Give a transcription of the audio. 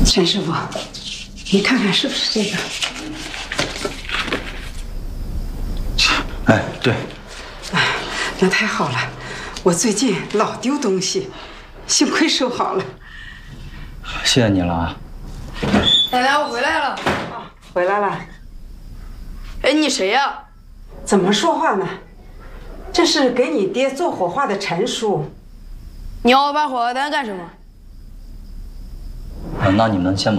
陈师傅，你看看是不是这个？ 哎，对。 哎，那太好了，我最近老丢东西，幸亏收好了。 谢谢你了啊。 奶奶，我回来了。 啊，回来了。 哎，你谁呀？ 怎么说话呢？这是给你爹做火化的陈叔。 你要我办火化单干什么？ 那你们先忙。